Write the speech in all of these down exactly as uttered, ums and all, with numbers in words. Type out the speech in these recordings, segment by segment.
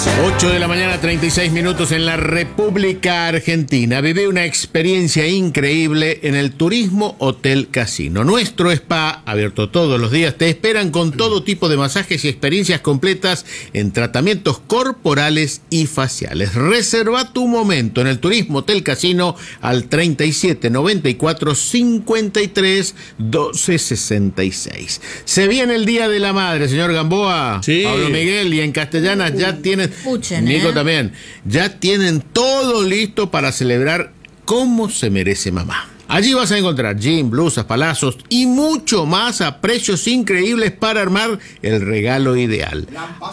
ocho de la mañana, treinta y seis minutos en la República Argentina. Viví una experiencia increíble en el Turismo Hotel Casino. Nuestro spa, abierto todos los días, te esperan con todo tipo de masajes y experiencias completas en tratamientos corporales y faciales. Reserva tu momento en el Turismo Hotel Casino al treinta y siete noventa y cuatro cincuenta y tres doce sesenta y seis. Se viene el Día de la Madre, señor Gamboa. Sí. Pablo Miguel, y en Castellanas ya tienen... Escuchen, Nico ¿eh? también. Ya tienen todo listo para celebrar como se merece mamá. Allí vas a encontrar jeans, blusas, palazos y mucho más a precios increíbles para armar el regalo ideal.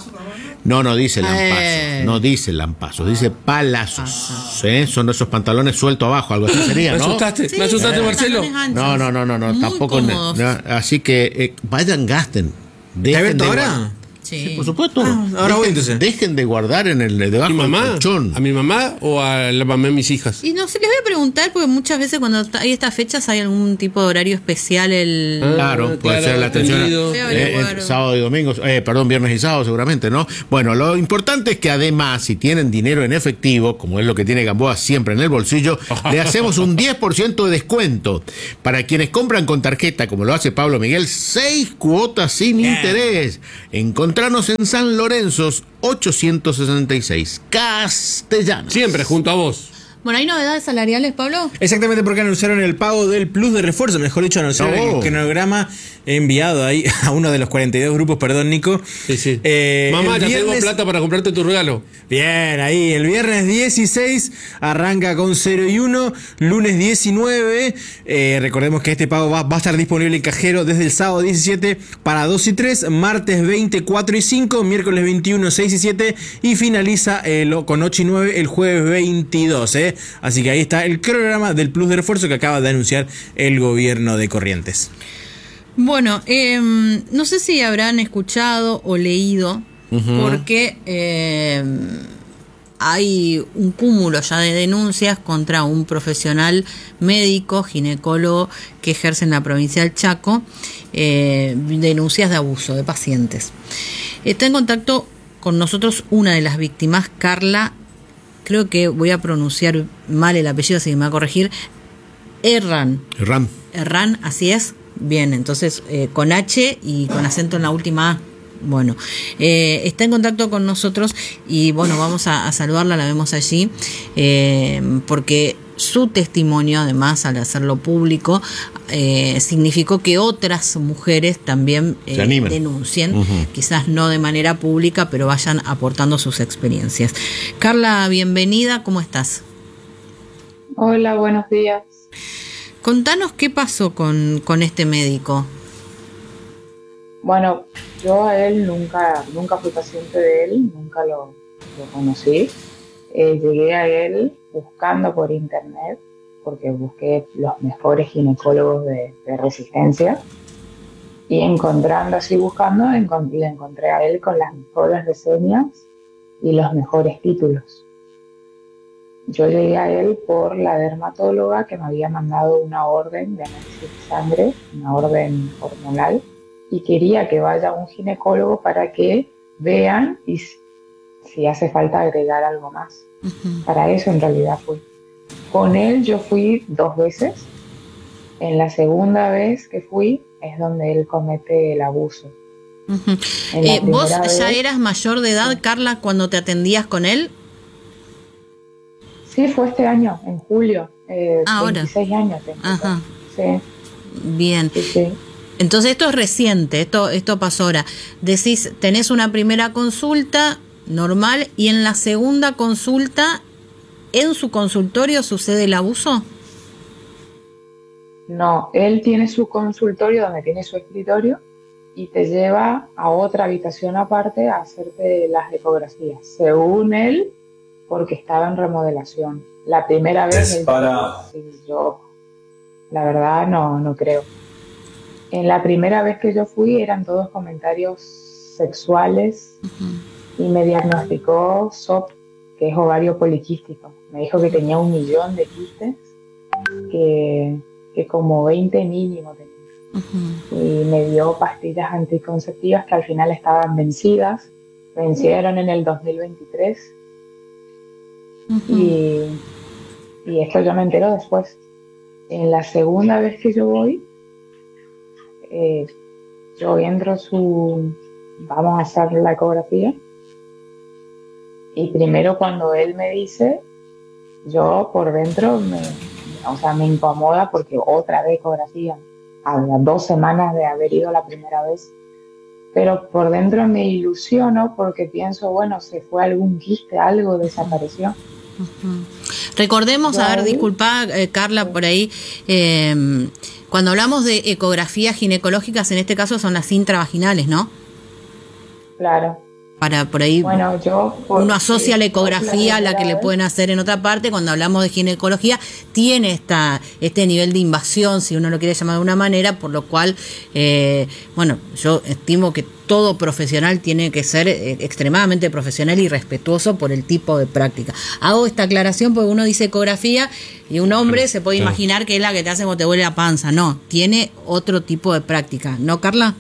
No, no dice lampazos, Eh. no dice lampazos, dice palazos. ¿Eh? Son esos pantalones sueltos abajo, algo así sería, Me ¿no? asustaste, Sí, me asustaste, son Marcelo. pantalones anchos. No, no, no, no, no, Muy tampoco. cómodos. no, así que eh, vayan, gasten. ¿Está Dejen abierto de ahora? guardar- Sí. Sí, por supuesto. Ah, ahora voy, dejen, entonces. dejen de guardar en el debajo ¿A mi del mamá? colchón. ¿A mi mamá o a la mamá de mis hijas? Y no sé, les voy a preguntar, porque muchas veces cuando ta- hay estas fechas hay algún tipo de horario especial. El Ah, Claro, puede claro, ser la atención entendido. Voy a eh, averiguar. eh, sábado y domingo, eh, perdón, viernes y sábado seguramente, ¿no? Bueno, lo importante es que además, si tienen dinero en efectivo, como es lo que tiene Gamboa siempre en el bolsillo, le hacemos un diez por ciento de descuento. Para quienes compran con tarjeta, como lo hace Pablo Miguel, seis cuotas sin Bien. interés. Encontranos en San Lorenzo ochocientos sesenta y seis, Castellanos. Siempre junto a vos. Bueno, ¿hay novedades salariales, Pablo? Exactamente, porque anunciaron el pago del plus de refuerzo, mejor dicho, anunciaron No. el cronograma enviado ahí a uno de los cuarenta y dos grupos, perdón, Nico. Sí, sí. Eh, Mamá, el ya tengo viernes- plata para comprarte tu regalo. Bien, ahí, el viernes dieciséis arranca con cero y uno, lunes diecinueve, eh, recordemos que este pago va, va a estar disponible en cajero desde el sábado diecisiete para dos y tres, martes veinte, cuatro y cinco, miércoles veintiuno, seis y siete y finaliza el, con ocho y nueve el jueves veintidós, eh. Así que ahí está el cronograma del plus de refuerzo que acaba de anunciar el gobierno de Corrientes. Bueno, eh, no sé si habrán escuchado o leído, porque eh, hay un cúmulo ya de denuncias contra un profesional médico, ginecólogo, que ejerce en la provincia del Chaco, eh, denuncias de abuso de pacientes. Está en contacto con nosotros una de las víctimas, Carla, creo que voy a pronunciar mal el apellido, así que me va a corregir, Herran. Ram. Herran, así es. Bien, entonces eh, con H y con acento en la última A. Bueno, eh, está en contacto con nosotros y bueno, vamos a, a saludarla, la vemos allí, eh, porque su testimonio, además, al hacerlo público, eh, significó que otras mujeres también eh, Se animen. denuncien, Ujú. quizás no de manera pública, pero vayan aportando sus experiencias. Carla, bienvenida, ¿cómo estás? Hola, buenos días. Contanos qué pasó con, con este médico. Bueno, yo a él nunca, nunca fui paciente de él, nunca lo, lo conocí. Eh, llegué a él buscando por internet, porque busqué los mejores ginecólogos de, de Resistencia, y encontrando así, buscando, encont- le encontré a él con las mejores reseñas y los mejores títulos. Yo llegué a él por la dermatóloga que me había mandado una orden de análisis de sangre, una orden hormonal, y quería que vaya un ginecólogo para que vean y si, si hace falta agregar algo más. Ujú. Para eso en realidad fui. Con él yo fui dos veces. En la segunda vez que fui es donde él comete el abuso. Ujú. En la Eh, ¿Vos primera ya vez- eras mayor de edad, Carla, cuando te atendías con él? Sí, fue este año, en julio. Eh, Ahora. veintiséis años tengo. Ajá. Sí, Bien. sí, sí. Entonces esto es reciente, esto, esto pasó ahora. Decís, tenés una primera consulta normal y en la segunda consulta, ¿en su consultorio sucede el abuso? No, él tiene su consultorio donde tiene su escritorio y te lleva a otra habitación aparte a hacerte las ecografías, según él, porque estaba en remodelación. La primera vez él- para- sí, yo, la verdad, no, no creo. En la primera vez que yo fui eran todos comentarios sexuales y me diagnosticó S O P, que es ovario poliquístico. Me dijo que tenía un millón de quistes, que, que como veinte mínimo tenía. Ujú. Y me dio pastillas anticonceptivas que al final estaban vencidas vencieron en el dos mil veintitrés. Uh-huh. y, y esto yo me entero después. En la segunda vez que yo voy, eh, yo entro su... vamos a hacer la ecografía. Y primero cuando él me dice, yo por dentro me, o sea, me incomoda porque otra vez ecografía, a las dos semanas de haber ido la primera vez. Pero por dentro me ilusiono porque pienso, bueno, se fue algún quiste, algo desapareció. Uh-huh. Recordemos, a ver, disculpa, eh, Carla, por ahí, eh, cuando hablamos de ecografías ginecológicas, en este caso son las intravaginales, ¿no? Claro. Para por ahí, bueno, yo, por, uno asocia la ecografía a la que le pueden hacer en otra parte. Cuando hablamos de ginecología, tiene esta este nivel de invasión, si uno lo quiere llamar de una manera, por lo cual, eh, bueno, yo estimo que todo profesional tiene que ser eh, extremadamente profesional y respetuoso por el tipo de práctica. Hago esta aclaración porque uno dice ecografía y un hombre se puede claro. imaginar que es la que te hace cuando te huele la panza. No, tiene otro tipo de práctica, ¿no, Carla?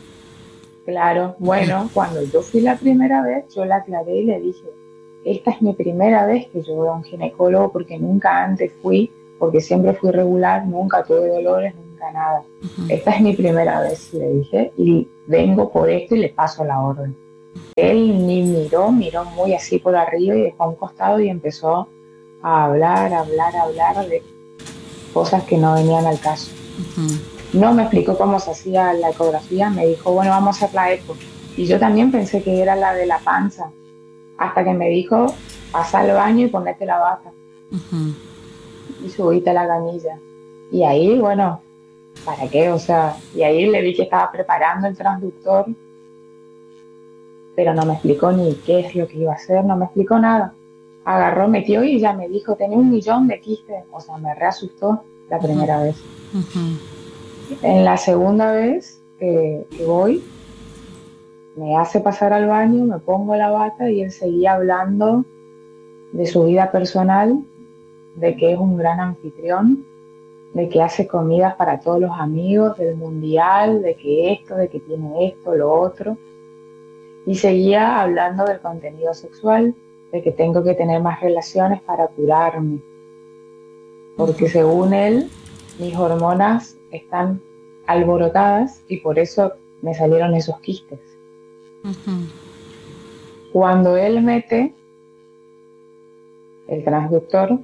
Claro, bueno, cuando yo fui la primera vez, yo la aclaré y le dije, esta es mi primera vez que yo veo a un ginecólogo porque nunca antes fui, porque siempre fui regular, nunca tuve dolores, nunca nada. Uh-huh. Esta es mi primera vez, le dije, y vengo por esto y le paso la orden. Él ni miró, miró muy así por arriba y dejó a un costado y empezó a hablar, hablar, hablar de cosas que no venían al caso. Uh-huh. No me explicó cómo se hacía la ecografía, me dijo, bueno, vamos a hacer la eco. Y yo también pensé que era la de la panza, hasta que me dijo, pasa al baño y ponete la bata. Uh-huh. Y subite a la camilla. Y ahí, bueno, ¿para qué? O sea, y ahí le vi que estaba preparando el transductor, pero no me explicó ni qué es lo que iba a hacer, no me explicó nada. Agarró, metió y ya me dijo, tenía un millón de quistes. O sea, me reasustó la primera uh-huh. vez. Uh-huh. En la segunda vez que, que voy, me hace pasar al baño, me pongo la bata y él seguía hablando de su vida personal, de que es un gran anfitrión, de que hace comidas para todos los amigos del mundial, de que esto, de que tiene esto, lo otro. Y seguía hablando del contenido sexual, de que tengo que tener más relaciones para curarme. Porque según él, mis hormonas están alborotadas y por eso me salieron esos quistes. Uh-huh. Cuando él mete el transductor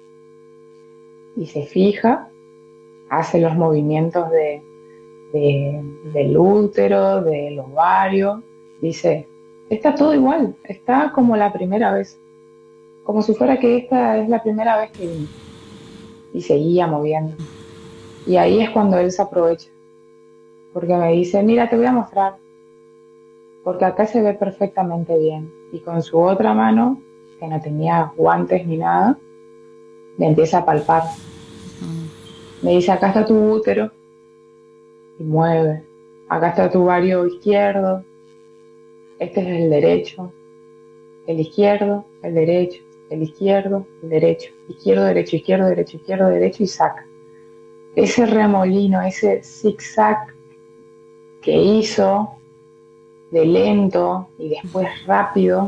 y se fija, hace los movimientos de, de, del útero, del ovario, dice, está todo igual, está como la primera vez, como si fuera que esta es la primera vez que vine. Y seguía moviendo. Y ahí es cuando él se aprovecha, porque me dice, mira, te voy a mostrar, porque acá se ve perfectamente bien. Y con su otra mano, que no tenía guantes ni nada, le empieza a palpar. Uh-huh. Me dice, acá está tu útero, y mueve. Acá está tu ovario izquierdo, este es el derecho, el izquierdo, el derecho, el izquierdo, el derecho, izquierdo, derecho, izquierdo, derecho, izquierdo, derecho, y saca. Ese remolino, ese zigzag que hizo de lento y después rápido,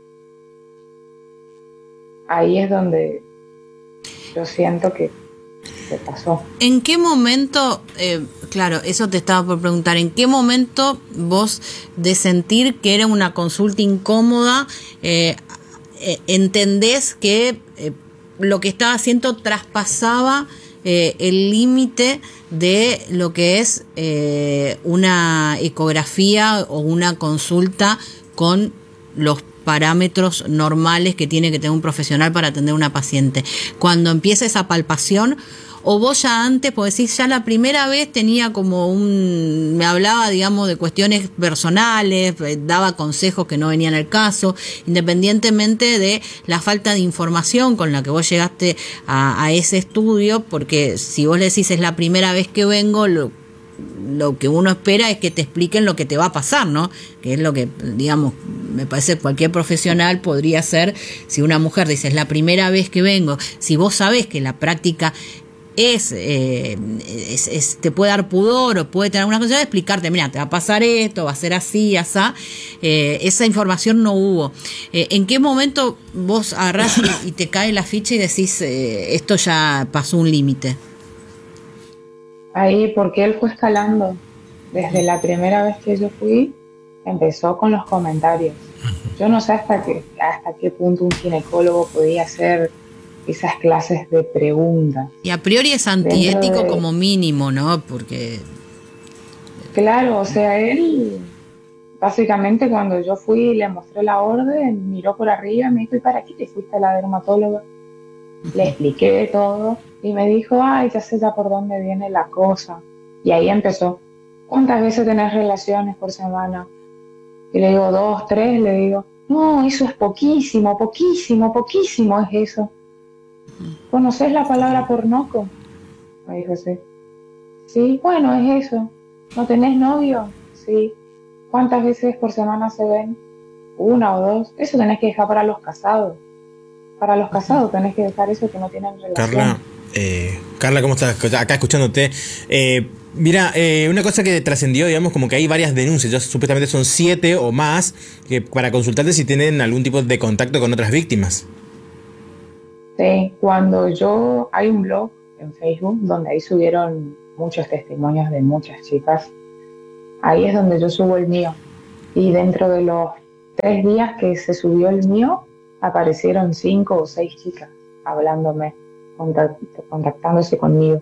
ahí es donde yo siento que se pasó. ¿En qué momento, eh, claro, eso te estaba por preguntar, en qué momento vos de sentir que era una consulta incómoda, eh, eh, entendés que eh, lo que estaba haciendo traspasaba Eh, el límite de lo que es eh, una ecografía o una consulta con los parámetros normales que tiene que tener un profesional para atender a una paciente? Cuando empieza esa palpación, o vos ya antes, por decir, ya la primera vez tenía como un, me hablaba, digamos, de cuestiones personales, daba consejos que no venían al caso, independientemente de la falta de información con la que vos llegaste a, a ese estudio, porque si vos le decís es la primera vez que vengo, lo, lo que uno espera es que te expliquen lo que te va a pasar, ¿no? Que es lo que, digamos, me parece que cualquier profesional podría hacer. Si una mujer dice es la primera vez que vengo, si vos sabés que la práctica es, eh, es, es te puede dar pudor o puede tener alguna cosa de explicarte, mira, te va a pasar esto, va a ser así, asá. Eh, esa información no hubo. Eh, ¿En qué momento vos agarrás y, y te cae la ficha y decís, eh, esto ya pasó un límite? Ahí, porque él fue escalando. Desde la primera vez que yo fui, empezó con los comentarios. Yo no sé hasta qué, hasta qué punto un ginecólogo podía hacer esas clases de preguntas. Y a priori es antiético de... como mínimo, ¿no? Porque... Claro, o sea, él, básicamente cuando yo fui y le mostré la orden, miró por arriba y me dijo, ¿y para qué te fuiste a la dermatóloga? Le expliqué todo y me dijo, ay, ya sé ya por dónde viene la cosa. Y ahí empezó. ¿Cuántas veces tenés relaciones por semana? Y le digo, dos, tres, le digo, no, eso es poquísimo, poquísimo, poquísimo es eso. ¿Conoces la palabra pornoco? Me dijo, sí. Sí, bueno, es eso. ¿No tenés novio? Sí. ¿Cuántas veces por semana se ven? Una o dos. Eso tenés que dejar para los casados. Para los casados tenés que dejar eso que no tienen relación. Carla, eh, Carla, ¿cómo estás? Acá escuchándote. Eh, mira, eh, una cosa que trascendió, digamos, como que hay varias denuncias. Yo, supuestamente son siete o más que, para consultarte si tienen algún tipo de contacto con otras víctimas. Sí, cuando yo... Hay un blog en Facebook donde ahí subieron muchos testimonios de muchas chicas. Ahí es donde yo subo el mío. Y dentro de los tres días que se subió el mío, aparecieron cinco o seis chicas hablándome, contact, contactándose conmigo.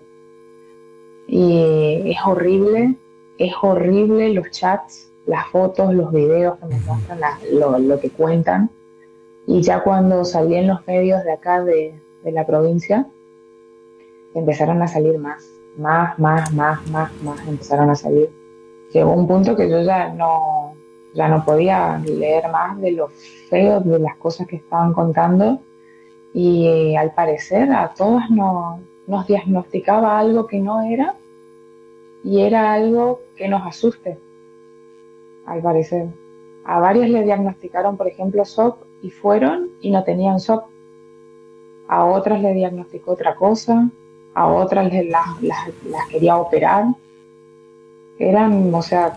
Y es horrible, es horrible los chats, las fotos, los videos que me muestran, la, lo, lo que cuentan. Y ya cuando salí en los medios de acá de, de la provincia, empezaron a salir más, más, más, más, más, más, empezaron a salir. Llegó un punto que yo ya no, ya no podía leer más de lo feo de las cosas que estaban contando y eh, al parecer a todas nos, nos diagnosticaba algo que no era y era algo que nos asuste, al parecer. A varias le diagnosticaron, por ejemplo, S O P y fueron y no tenían S O P. A otras le diagnosticó otra cosa, a otras les, las, las, las quería operar. Eran, o sea,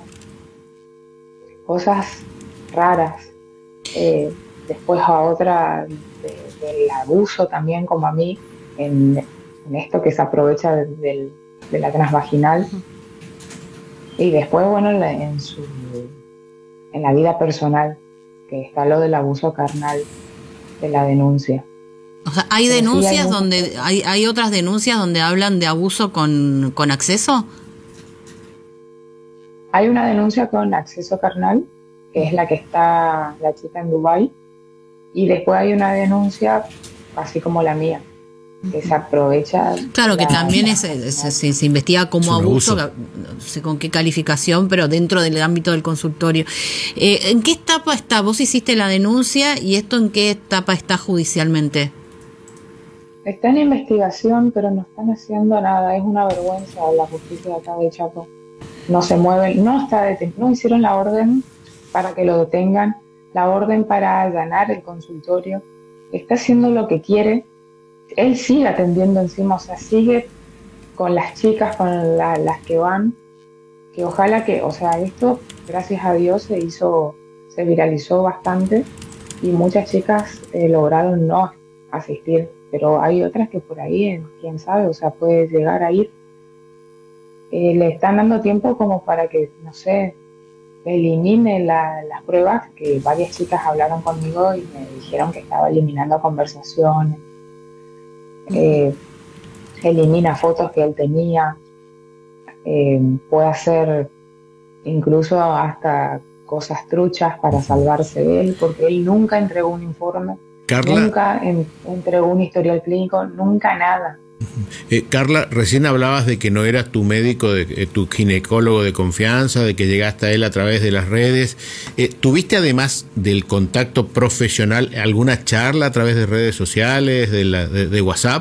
cosas raras. Eh, después a otra de, del abuso también, como a mí, en, en esto que se aprovecha de, de, de la transvaginal. Y después, bueno, en, la, en, su, en la vida personal, que está lo del abuso carnal, de la denuncia. O sea, ¿hay denuncias sí, hay donde hay, hay otras denuncias donde hablan de abuso con, con acceso? Hay una denuncia con acceso carnal, que es la que está la chica en Dubái, y después hay una denuncia, así como la mía, que se aprovecha... Claro, la, que también la, es, es, se, se investiga como abuso, abuso, no sé con qué calificación, pero dentro del ámbito del consultorio. Eh, ¿En qué etapa está? Vos hiciste la denuncia, ¿y esto en qué etapa está judicialmente? Está en investigación, pero no están haciendo nada. Es una vergüenza la justicia de acá de Chaco. No se mueven, no está deten- no hicieron la orden para que lo detengan, la orden para allanar el consultorio. Está haciendo lo que quiere. Él sigue atendiendo encima, o sea, sigue con las chicas, con la, las que van, que ojalá que, o sea, esto, gracias a Dios, se hizo, se viralizó bastante y muchas chicas eh, lograron no asistir, pero hay otras que por ahí, quién sabe, o sea, puede llegar a ir. Eh, le están dando tiempo como para que, no sé, elimine la, las pruebas, que varias chicas hablaron conmigo y me dijeron que estaba eliminando conversaciones. Eh, elimina fotos que él tenía, eh, puede hacer incluso hasta cosas truchas para salvarse de él, porque él nunca entregó un informe, Carla, nunca en, entregó un historial clínico, nunca nada. Eh, Carla, recién hablabas de que no eras tu médico, de, eh, tu ginecólogo de confianza, de que llegaste a él a través de las redes. Eh, ¿Tuviste además del contacto profesional alguna charla a través de redes sociales, de, la, de, de WhatsApp?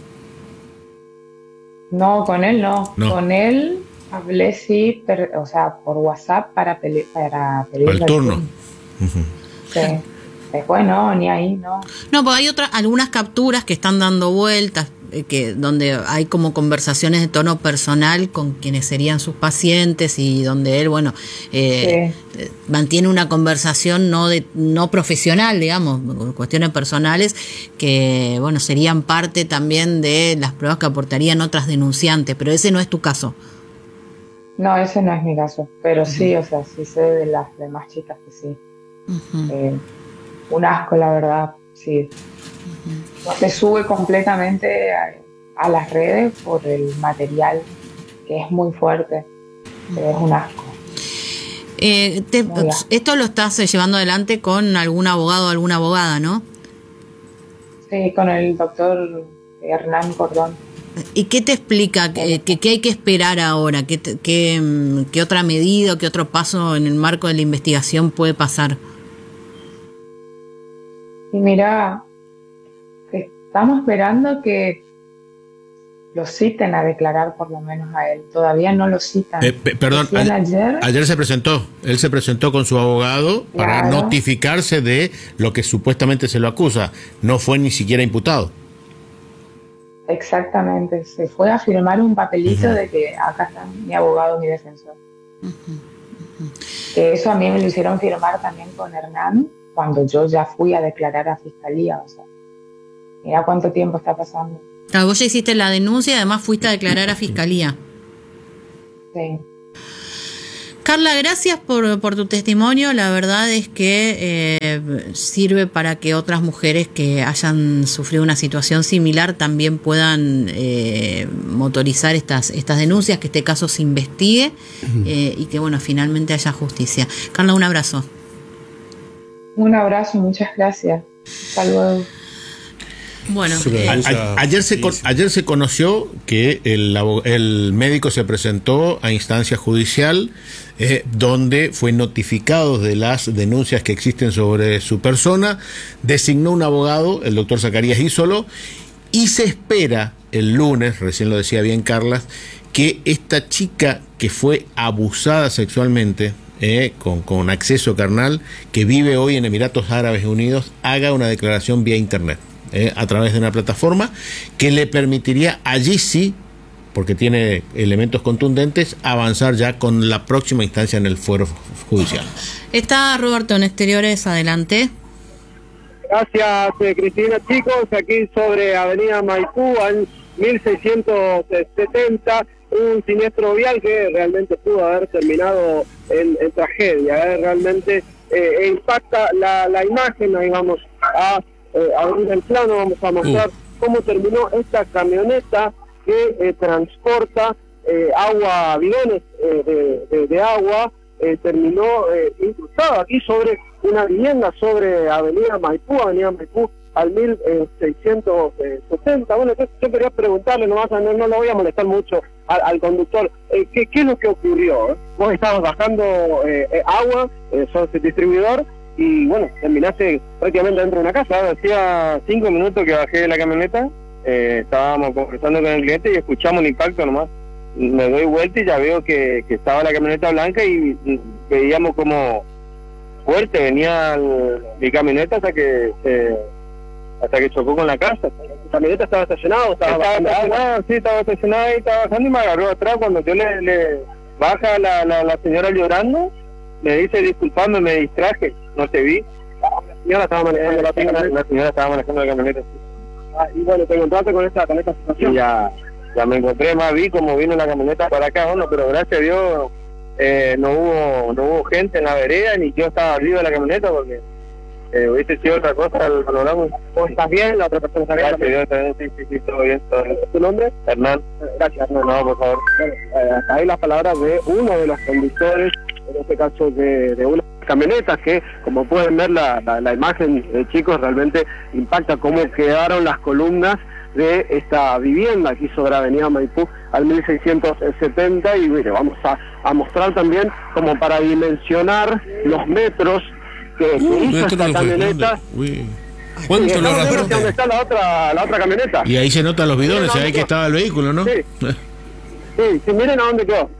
No, con él no. no. Con él hablé sí, per, o sea, por WhatsApp para, pele, para pedir el turno. Uh-huh. Sí. Después no, ni ahí, no. No, pues hay otras, algunas capturas que están dando vueltas. que donde hay como conversaciones de tono personal con quienes serían sus pacientes y donde él, bueno, eh, sí. mantiene una conversación no de no profesional, digamos, cuestiones personales que, bueno, serían parte también de las pruebas que aportarían otras denunciantes, pero ese no es tu caso. No, ese no es mi caso, pero uh-huh. sí, o sea, sí sé de las demás chicas que sí. Uh-huh. Eh, un asco, la verdad, sí. Uh-huh. No se sube completamente a, a las redes por el material, que es muy fuerte, pero es un asco. Eh, te, esto lo estás llevando adelante con algún abogado o alguna abogada, ¿no? Sí, con el doctor Hernán Cordón. ¿Y qué te explica? ¿Qué, qué hay que esperar ahora? ¿Qué, qué, ¿Qué otra medida, qué otro paso en el marco de la investigación puede pasar? Y mira, estamos esperando que lo citen a declarar por lo menos a él. Todavía no lo citan. Eh, pe- perdón, ayer, ayer, ayer se presentó. Él se presentó con su abogado para claro. notificarse de lo que supuestamente se lo acusa. No fue ni siquiera imputado. Exactamente, se fue a firmar un papelito uh-huh. de que acá está mi abogado, mi defensor. Uh-huh. Uh-huh. Que eso a mí me lo hicieron firmar también con Hernán cuando yo ya fui a declarar a fiscalía. O sea, mira cuánto tiempo está pasando. Ah, vos ya hiciste la denuncia y además fuiste a declarar a fiscalía. Sí. Carla, gracias por, por tu testimonio. La verdad es que eh, sirve para que otras mujeres que hayan sufrido una situación similar también puedan eh, motorizar estas, estas denuncias, que este caso se investigue eh, y que, bueno, finalmente haya justicia. Carla, un abrazo. Un abrazo, muchas gracias. Hasta luego. Bueno, eh, a, a, ayer se con, ayer se conoció que el, el médico se presentó a instancia judicial eh, donde fue notificado de las denuncias que existen sobre su persona, designó un abogado, el doctor Zacarías Ísolo, y se espera el lunes, recién lo decía bien Carla, que esta chica que fue abusada sexualmente eh, con, con acceso carnal, que vive hoy en Emiratos Árabes Unidos, haga una declaración vía internet. Eh, a través de una plataforma que le permitiría allí sí, porque tiene elementos contundentes, avanzar ya con la próxima instancia en el fuero judicial. Está Roberto en Exteriores, adelante. Gracias, eh, Cristina. Chicos, aquí sobre Avenida Maipú, en mil seiscientos setenta, un siniestro vial que realmente pudo haber terminado en, en tragedia. Eh, realmente eh, impacta la, la imagen, ahí vamos a Eh, abrir el plano, vamos a mostrar uh. cómo terminó esta camioneta que eh, transporta eh, agua, bidones eh, de, de, de agua, eh, terminó eh, incrustada aquí sobre una vivienda, sobre Avenida Maipú, Avenida Maipú al mil seiscientos setenta. Bueno, yo, yo quería preguntarle, nomás, no, no lo voy a molestar mucho al, al conductor, eh, ¿qué, ¿qué es lo que ocurrió? Eh? Vos estabas bajando eh, eh, agua, eh, sos el distribuidor, y bueno, terminaste prácticamente dentro de una casa. Hacía cinco minutos que bajé de la camioneta, eh, estábamos conversando con el cliente y escuchamos el impacto nomás. Me doy vuelta y ya veo que, que estaba la camioneta blanca y veíamos como fuerte venía el, mi camioneta hasta que eh, hasta que chocó con la casa. La camioneta estaba estacionada, estaba, estaba estacionada, sí, estaba estacionada y estaba bajando y me agarró atrás. Cuando yo le, le baja la, la, la señora llorando, me dice disculpame, me distraje, no te vi. La señora estaba manejando la camioneta. La señora estaba manejando la camioneta. Ah, y bueno, te encontraste con esta, con esta situación. Y ya, ya me encontré más, vi como vino la camioneta para acá, bueno, pero gracias a Dios eh, no hubo no hubo gente en la vereda, ni yo estaba arriba de la camioneta porque eh, hubiese sido otra cosa el panorama. ¿Vos estás bien? ¿La otra persona está bien? Gracias a Dios, también, sí, sí, sí, todo bien, todo bien. ¿Tu nombre? Hernán. Gracias, Hernán. No, por favor. Bueno, eh, hasta ahí las palabras de uno de los conductores, en este caso de, de una camioneta que, como pueden ver la, la, la imagen, eh, chicos, realmente impacta cómo quedaron las columnas de esta vivienda aquí sobre Avenida Maipú al mil seiscientos setenta. Y mire, vamos a, a mostrar también como para dimensionar los metros que, que uh, hizo esta camioneta. ¿Cuánto sí, lo agarró? ¿Dónde está la otra, la otra camioneta? Y ahí se notan los bidones, se ve que estaba el vehículo, ¿no? Sí, sí, sí, miren a dónde quedó.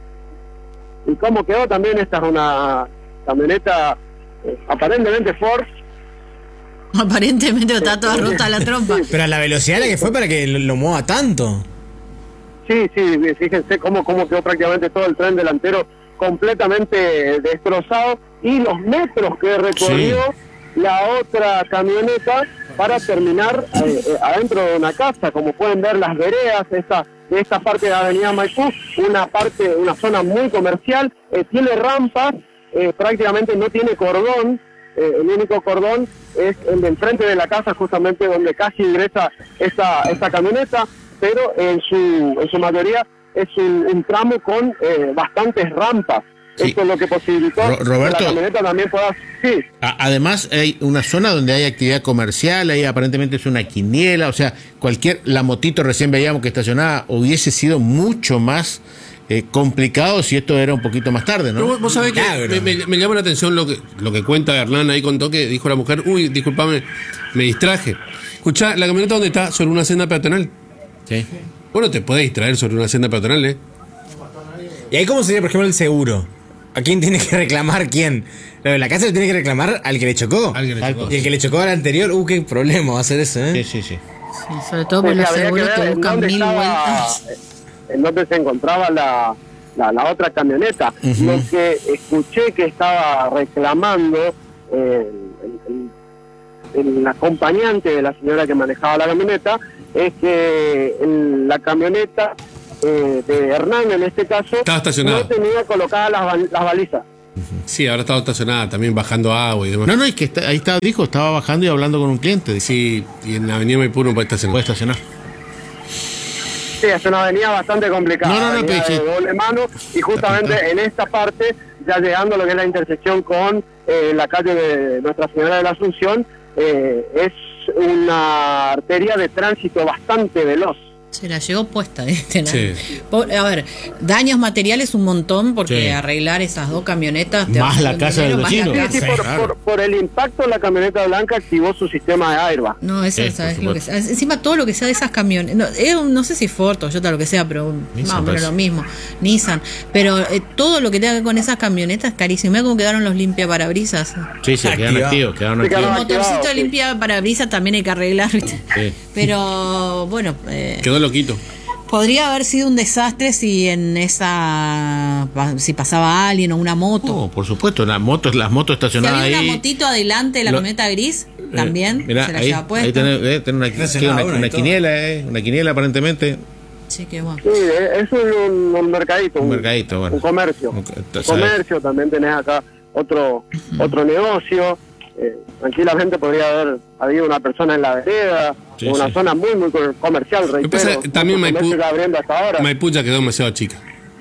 Y cómo quedó también. Esta es una camioneta eh, aparentemente Ford, Aparentemente está toda rota la trompa. Pero a la velocidad a la que fue para que lo, lo mueva tanto. Sí, sí, fíjense cómo, cómo quedó prácticamente todo el tren delantero completamente destrozado y los metros que recorrió sí. la otra camioneta para terminar eh, eh, adentro de una casa. Como pueden ver, las veredas esta, de esta parte de la avenida Maipú, una parte, una zona muy comercial, eh, tiene rampas, eh, prácticamente no tiene cordón, eh, el único cordón es el de enfrente de la casa, justamente donde casi ingresa esta, esta camioneta, pero en su, en su mayoría es un, un tramo con eh, bastantes rampas. Sí. Esto es lo que posibilitó Ro- Roberto, que la camioneta también pueda... Sí. A- además hay una zona donde hay actividad comercial, ahí aparentemente es una quiniela, o sea, cualquier, la motito recién veíamos que estacionada hubiese sido mucho más eh, complicado si esto era un poquito más tarde, ¿no? Pero vos sabés que me, me, me llama la atención lo que, lo que cuenta Hernán ahí, contó que dijo la mujer, uy, discúlpame, me distraje. Escuchá, ¿la camioneta dónde está? Sobre una senda peatonal. Sí. Bueno, te podés distraer sobre una senda peatonal, ¿eh? ¿Y ahí cómo sería, por ejemplo, el seguro? ¿A quién tiene que reclamar quién? La casa le tiene que reclamar al que le chocó. Al que le chocó. Y el que le chocó al anterior, uh, qué problema va a ser eso, ¿eh? Sí, sí, sí. Sí, sobre todo porque los seguros te buscan mil estaba, vueltas. En donde se encontraba la, la, la otra camioneta. Uh-huh. Lo que escuché que estaba reclamando eh, el, el, el acompañante de la señora que manejaba la camioneta es que el, la camioneta eh, de Hernán, en este caso, no tenía colocadas las, las balizas. Sí, ahora estaba estacionada también bajando agua y demás. No, no, es que está, ahí está, dijo, estaba bajando y hablando con un cliente. Sí, y en la avenida Maipú no puede estacionar. Puede estacionar. Sí, es una avenida bastante complicada. No, no, no, de sí. doble mano, y justamente en esta parte, ya llegando a lo que es la intersección con eh, la calle de Nuestra Señora de la Asunción, eh, es una arteria de tránsito bastante veloz. Se la llevó puesta, ¿viste? Sí. A ver, daños materiales un montón, porque Sí. arreglar esas dos camionetas... te Más va a la casa dinero, del más la vecino. casa. Sí, por, claro. por, por el impacto, la camioneta blanca activó su sistema de airbag. No, eso Sí, ¿sabes por lo que supuesto. encima todo lo que sea de esas camionetas, no, es un- no sé si Ford, Toyota, lo que sea, pero Nissan, más o menos parece. lo mismo, Nissan, pero eh, todo lo que tenga que ver con esas camionetas es carísimo. Mira cómo quedaron los limpiaparabrisas. Sí, se quedaron Activado. activos, quedaron Se El activos. quedaron- motorcito activado, de sí. limpiaparabrisas también hay que arreglar, ¿viste? Sí. Pero bueno, eh, Quedó loquito. podría haber sido un desastre si en esa si pasaba alguien o una moto. No, por supuesto, las motos, las motos Si estacionadas había ahí. una motito adelante de la Lo- camioneta gris, también Eh, mirá, se la ahí, lleva puesta. ahí tenés, eh, tenés una, Estacionada una, una y una todo. quiniela, eh, una quiniela aparentemente. Sí, qué bueno. Sí, es un, un mercadito. Un mercadito, bueno. Un comercio. Un- Un ¿sabes? comercio, también tenés acá otro otro negocio. Eh, tranquilamente podría haber habido una persona en la vereda, Sí, una sí. zona muy, muy comercial, Lo que pasa reitero. es que también mucho Maipú- comercio que abriendo hasta ahora. Maipú ya quedó demasiado chica.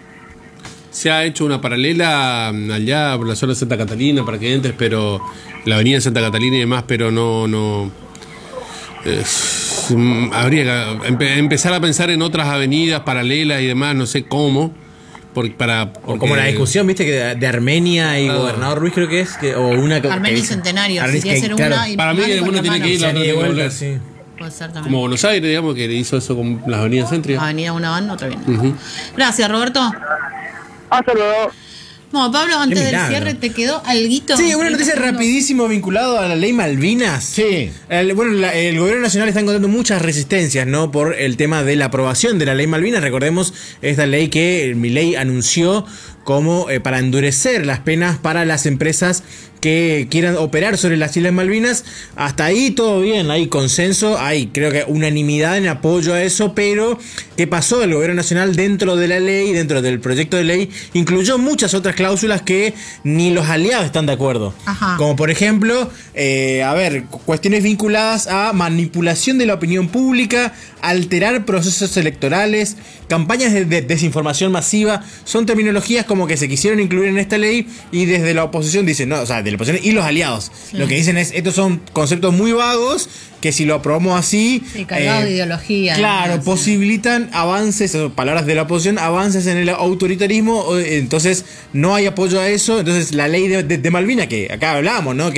Se ha hecho una paralela mm, allá por la zona de Santa Catalina para que entres, pero la avenida de Santa Catalina y demás, pero no, no. eh, mm, habría que empe- empezar a pensar en otras avenidas paralelas y demás, no sé cómo. Por, para, O porque- como la discusión, viste, que de, de Armenia y Ah. Gobernador Ruiz, creo que es, que, o una... que- Armenia y que- Centenario, Armenia, sería que, hacer claro, una y Para mí mano con alguna la tiene mano. que ir, la ya ni otra de tiene que vuelta, volver. sí. Puede ser también. Como Buenos Aires, digamos, que hizo eso con las avenidas céntricas. Avenida una van, otra bien. Ujú. Gracias, Roberto. Hasta luego. Bueno, Pablo, antes del milagro. cierre, ¿te quedó alguito? Sí, una noticia rapidísimo vinculado a la ley Malvinas. Sí. El, bueno, la- el gobierno nacional está encontrando muchas resistencias, ¿no? Por el tema de la aprobación de la ley Malvinas. Recordemos esta ley que Milei anunció como eh, para endurecer las penas para las empresas que quieran operar sobre las Islas Malvinas. Hasta ahí todo bien, hay consenso, hay creo que unanimidad en apoyo a eso, pero ¿qué pasó? El gobierno nacional dentro de la ley, dentro del proyecto de ley, incluyó muchas otras cláusulas que ni los aliados están de acuerdo. Ajá. Como por ejemplo, eh, a ver, cu- cuestiones vinculadas a manipulación de la opinión pública, alterar procesos electorales, campañas de, de desinformación masiva, son terminologías como que se quisieron incluir en esta ley y desde la oposición dicen, no, o sea, de la oposición y los aliados, Sí. lo que dicen es, estos son conceptos muy vagos que si lo aprobamos así, Sí, cargado de ideología, claro, además, sí. posibilitan avances, o palabras de la oposición, avances en el autoritarismo, o, entonces no hay apoyo a eso, entonces la ley de, de, de Malvinas, que acá hablamos, ¿no? Que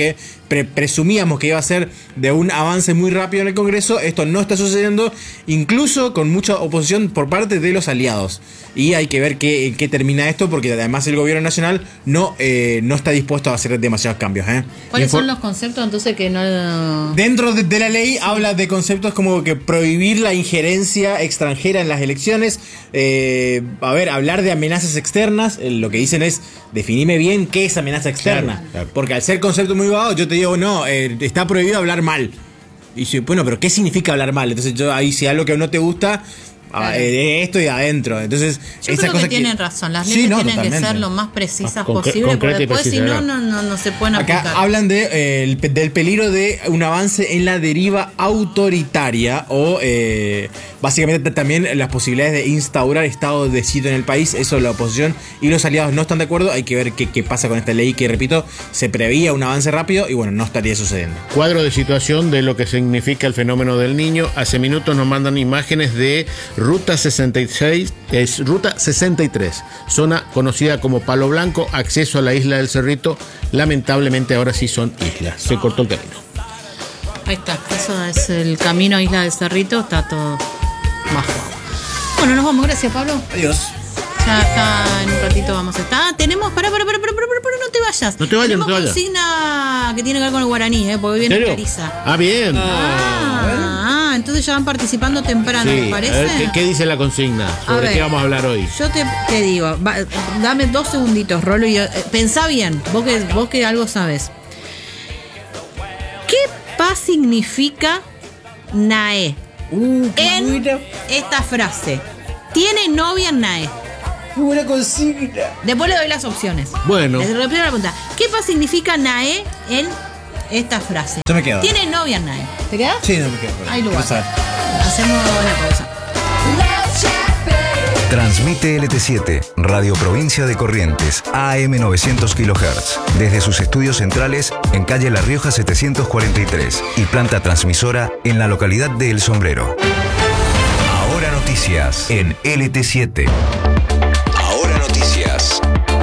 pre- presumíamos que iba a ser de un avance muy rápido en el Congreso. Esto no está sucediendo, incluso con mucha oposición por parte de los aliados. Y hay que ver qué, qué termina esto, porque además el gobierno nacional no, eh, no está dispuesto a hacer demasiados cambios. ¿eh? ¿Cuáles Infor- son los conceptos entonces que no...? Dentro de, de la ley habla de conceptos como que prohibir la injerencia extranjera en las elecciones, eh, a ver, hablar de amenazas externas. Eh, lo que dicen es, definime bien qué es amenaza externa. Claro, claro. Porque al ser conceptos muy vagos, yo te digo, no, eh, está prohibido hablar mal. Y si, bueno, pero ¿qué significa hablar mal? Entonces yo ahí si algo que no te gusta... Claro. Ah, eh, esto y adentro. Entonces, Yo esa creo cosa que tienen razón. Las leyes Sí, no, tienen totalmente. que ser lo más precisas Más concre- posible, porque concreta y después si precisa, no, no, no, no se pueden Acá aplicar. hablan de, eh, el pe- del peligro de un avance en la deriva autoritaria o eh, básicamente también las posibilidades de instaurar estado de sitio en el país. Eso la oposición y los aliados no están de acuerdo. Hay que ver qué, qué pasa con esta ley que, repito, se preveía un avance rápido y bueno, no estaría sucediendo. Cuadro de situación de lo que significa el fenómeno del Niño. Hace minutos nos mandan imágenes de Ruta sesenta y seis, es Ruta sesenta y tres, zona conocida como Palo Blanco, acceso a la isla del Cerrito. Lamentablemente ahora sí son islas, se cortó el camino. Ahí está, eso es el camino a Isla del Cerrito, está todo bajo agua. Bueno, nos vamos, gracias Pablo. Adiós. Ya está, en un ratito vamos a estar. Ah, tenemos, pará, pará, pará, pará, pará, pará, no te vayas. No te vayas, tenemos no te vayas. consigna que tiene que ver con el guaraní, ¿eh? Porque ¿En viene serio? Clarisa. Ah, bien. Ah, ah, entonces ya van participando temprano, Sí, ¿te a parece? ver, ¿qué, qué dice la consigna? A ¿Sobre ver. qué vamos a hablar hoy? Yo te, te digo, va, dame dos segunditos, Rolo, y eh, pensá bien, vos que, vos que algo sabés. ¿Qué pa significa Nae Uh, en esta frase? ¿Tiene novia Nae? buena consigna. Después le doy las opciones. Bueno. Les repito la pregunta. ¿Qué pa significa Nae en esta frase? Yo me quedo. ¿Tiene novia Nae? ¿Te quedas? Sí, no me quedo. Hay lugar. Quiero saber. Hacemos la pausa. Transmite L T siete, Radio Provincia de Corrientes, A M novecientos kilohertz, desde sus estudios centrales en calle La Rioja setecientos cuarenta y tres y planta transmisora en la localidad de El Sombrero. Ahora noticias en L T siete. Ahora noticias.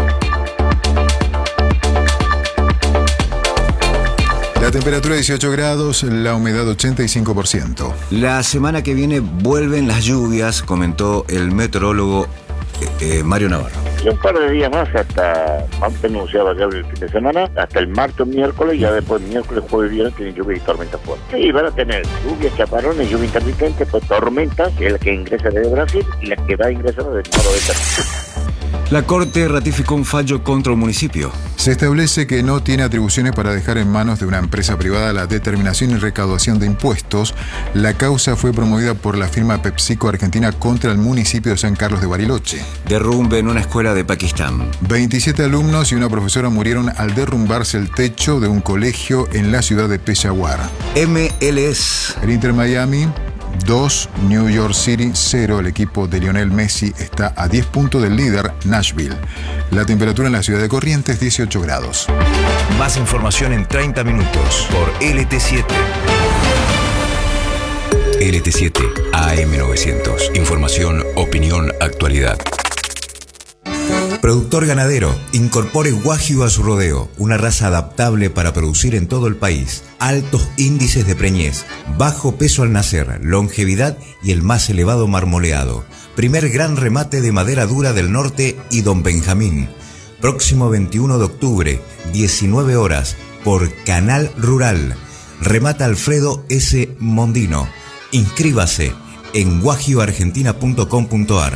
La temperatura dieciocho grados, la humedad ochenta y cinco por ciento. La semana que viene vuelven las lluvias, comentó el meteorólogo eh, eh, Mario Navarro. Y un par de días más, hasta antes anunciaba ya el fin de semana, hasta el martes, miércoles, ya después miércoles, jueves, viernes tienen lluvia y tormenta fuerte. Sí, van a tener lluvias, chaparrones, lluvia intermitente, pues tormentas, que es la que ingresa desde Brasil y la que va ingresando del noroeste. La Corte ratificó un fallo contra un municipio. Se establece que no tiene atribuciones para dejar en manos de una empresa privada la determinación y recaudación de impuestos. La causa fue promovida por la firma PepsiCo Argentina contra el municipio de San Carlos de Bariloche. Derrumbe en una escuela de Pakistán. veintisiete alumnos y una profesora murieron al derrumbarse el techo de un colegio en la ciudad de Peshawar. M L S. El Inter Miami dos, New York City cero. El equipo de Lionel Messi está a diez puntos del líder Nashville. La temperatura en la ciudad de Corrientes dieciocho grados. Más información en treinta minutos por L T siete. L T siete A M novecientos. Información, opinión, actualidad. Productor ganadero, incorpore Wagyu a su rodeo, una raza adaptable para producir en todo el país. Altos índices de preñez, bajo peso al nacer, longevidad y el más elevado marmoleado. Primer gran remate de madera dura del norte y Don Benjamín. Próximo veintiuno de octubre, diecinueve horas, por Canal Rural. Remata Alfredo S. Mondino. Inscríbase en wagyu argentina punto com punto a r.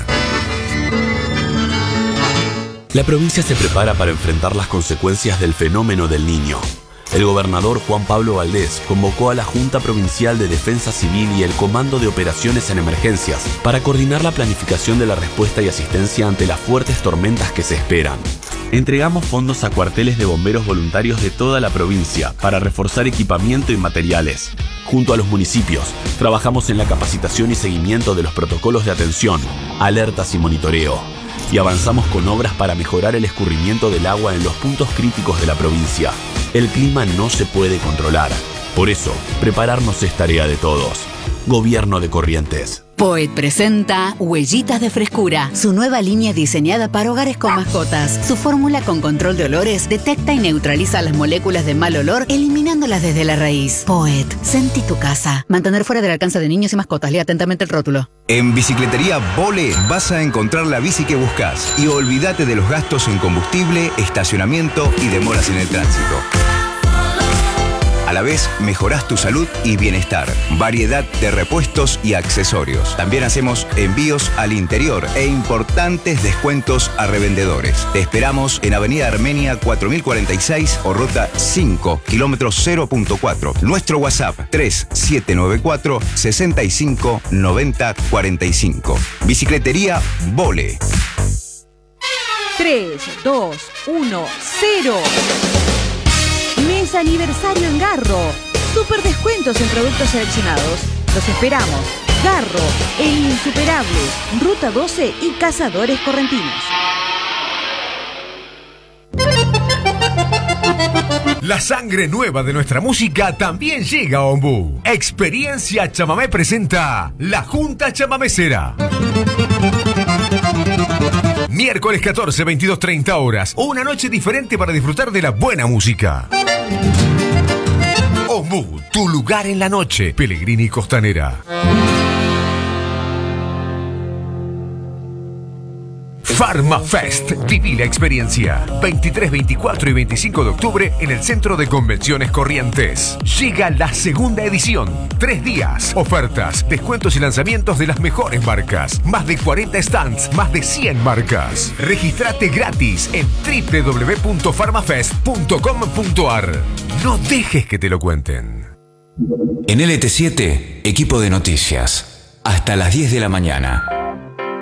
La provincia se prepara para enfrentar las consecuencias del fenómeno del Niño. El gobernador Juan Pablo Valdés convocó a la Junta Provincial de Defensa Civil y el Comando de Operaciones en Emergencias para coordinar la planificación de la respuesta y asistencia ante las fuertes tormentas que se esperan. Entregamos fondos a cuarteles de bomberos voluntarios de toda la provincia para reforzar equipamiento y materiales. Junto a los municipios, trabajamos en la capacitación y seguimiento de los protocolos de atención, alertas y monitoreo. Y avanzamos con obras para mejorar el escurrimiento del agua en los puntos críticos de la provincia. El clima no se puede controlar. Por eso, prepararnos es tarea de todos. Gobierno de Corrientes. Poet presenta Huellitas de Frescura, su nueva línea diseñada para hogares con mascotas. Su fórmula con control de olores detecta y neutraliza las moléculas de mal olor, eliminándolas desde la raíz. Poet, sentí tu casa. Mantener fuera del alcance de niños y mascotas. Lea atentamente el rótulo. En Bicicletería Vole vas a encontrar la bici que buscas y olvídate de los gastos en combustible, estacionamiento y demoras en el tránsito. A la vez, mejorás tu salud y bienestar. Variedad de repuestos y accesorios. También hacemos envíos al interior e importantes descuentos a revendedores. Te esperamos en Avenida Armenia cuatro mil cuarenta y seis o Ruta cinco, kilómetro cero punto cuatro. Nuestro WhatsApp tres siete nueve cuatro, seis cinco, nueve cero cuatro cinco. Bicicletería Vole. tres, dos, uno, cero. Mes aniversario en Garro. Super descuentos en productos seleccionados. Los esperamos. Garro, el insuperable. Ruta doce y Cazadores Correntinos. La sangre nueva de nuestra música también llega a Ombú. Experiencia Chamamé presenta La Junta Chamamecera. Miércoles catorce, veintidós treinta horas. Una noche diferente para disfrutar de la buena música. Ombú, tu lugar en la noche. Pellegrini Costanera. PharmaFest. Viví la experiencia. veintitrés, veinticuatro y veinticinco de octubre en el Centro de Convenciones Corrientes. Llega la segunda edición. Tres días. Ofertas, descuentos y lanzamientos de las mejores marcas. Más de cuarenta stands, más de cien marcas. Regístrate gratis en doble u doble u doble u punto farmafest punto com punto a r. No dejes que te lo cuenten. En L T siete, equipo de noticias. Hasta las diez de la mañana.